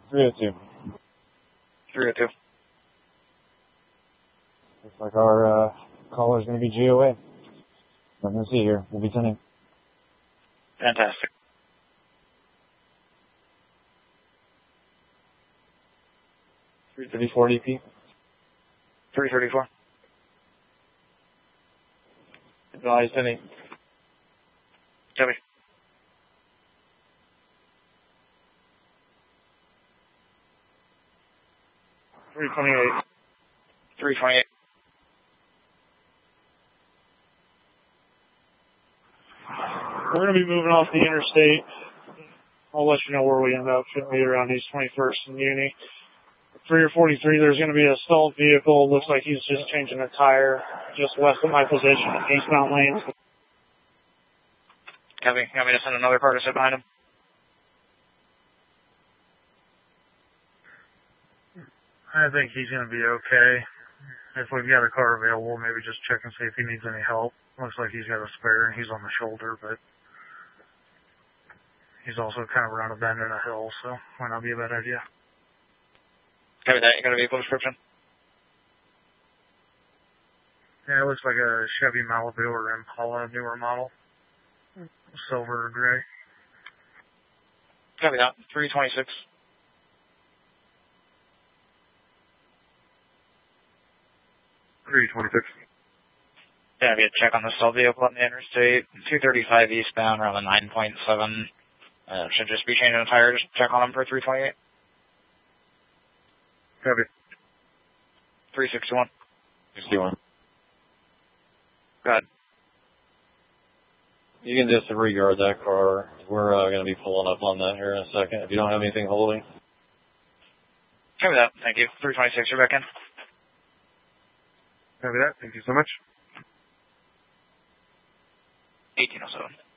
302. 302. Looks like our caller's going to be GOA. Nothing to see here. We'll be sending. Fantastic. $334 DP. 334. Advised any. Copy. 328. 328. We're going to be moving off the interstate. I'll let you know where we end up. Shouldn't be around East 21st and Uni. 3 or 43, there's going to be a stalled vehicle. Looks like he's just changing a tire just west of my position at Eastbound Lanes. Copy. You want me to send another car to sit behind him? I think he's going to be okay. If we've got a car available, maybe just check and see if he needs any help. Looks like he's got a spare and he's on the shoulder, but he's also kind of around a bend in a hill, so might not be a bad idea. Copy that. You got a vehicle description? Yeah, it looks like a Chevy Malibu or Impala, newer model. Silver or gray. Copy that. 326. Yeah, we had to check on the stalled vehicle on the interstate. 235 eastbound around the 9.7. Should just be changing the tire. Just check on them for 328. Copy. 361. 61. Go ahead. You can disregard that car. We're going to be pulling up on that here in a second. If you don't have anything holding. Copy that. Thank you. 326, you're back in. Copy that. Thank you so much. 1807.